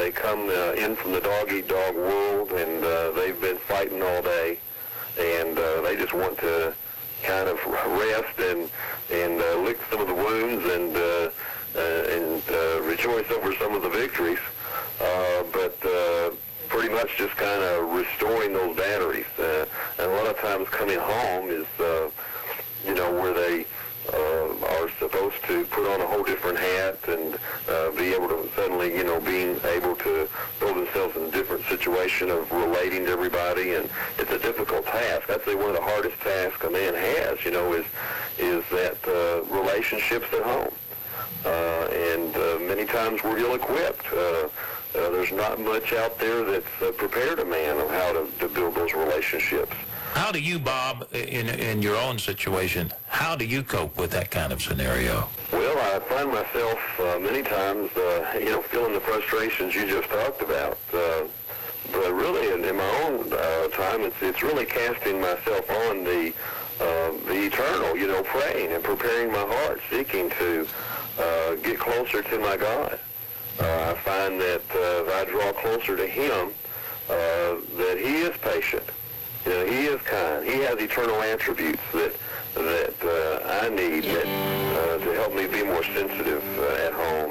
they come in from the dog-eat-dog world, and they've been fighting all day, and they just want to kind of rest and lick some of the wounds and rejoice over some of the victories, but pretty much just kind of restoring those batteries. And a lot of times coming home is, where they are supposed to put on a whole different hat and be able to suddenly, being able to throw themselves in a different situation of relating to everybody, and it's a difficult task. I'd say one of the hardest tasks a man has, is that relationships at home. And many times we're ill-equipped. There's not much out there that's prepared a man on how to build those relationships. How do you, Bob, in your own situation, how do you cope with that kind of scenario? Well, I find myself many times, feeling the frustrations you just talked about. But really, in my own time, it's really casting myself on the eternal, praying and preparing my heart, seeking to get closer to my God. I find that if I draw closer to Him, that He is patient. He is kind. He has eternal attributes that I need to help me be more sensitive at home.